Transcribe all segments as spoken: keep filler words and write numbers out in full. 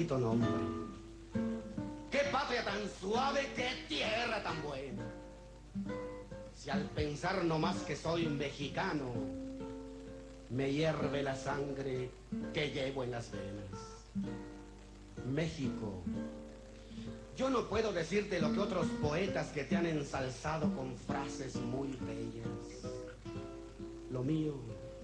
bonito nombre. Qué patria tan suave, qué tierra tan buena. Si al pensar nomás que soy mexicano, me hierve la sangre que llevo en las venas. México, yo no puedo decirte lo que otros poetas que te han ensalzado con frases muy bellas. Lo mío,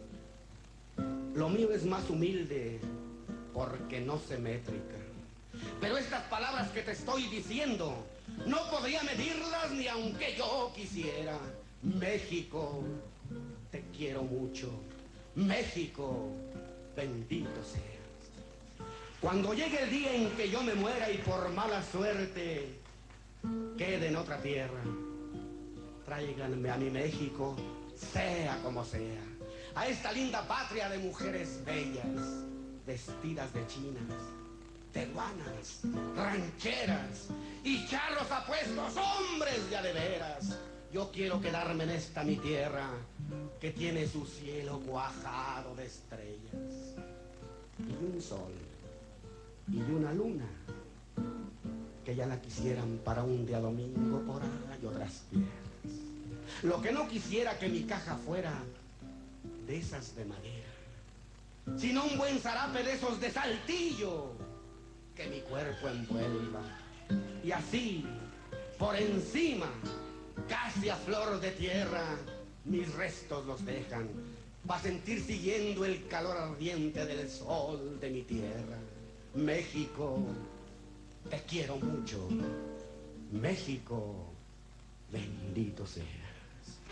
lo mío es más humilde porque no sé métrica. Pero estas palabras que te estoy diciendo, no podría medirlas ni aunque yo quisiera. México, te quiero mucho. México, bendito seas. Cuando llegue el día en que yo me muera y por mala suerte quede en otra tierra, tráiganme a mi México, sea como sea, a esta linda patria de mujeres bellas, vestidas de chinas, teruanas, rancheras y charros apuestos, hombres de a de veras. Yo quiero quedarme en esta mi tierra que tiene su cielo cuajado de estrellas y un sol y una luna que ya la quisieran para un día domingo por ahí otras tierras. Lo que no quisiera que mi caja fuera de esas de madera, sino un buen zarape de esos de saltillo que mi cuerpo envuelva y así por encima, casi a flor de tierra, mis restos los dejan para sentir siguiendo el calor ardiente del sol de mi tierra. México, te quiero mucho. México, bendito sea.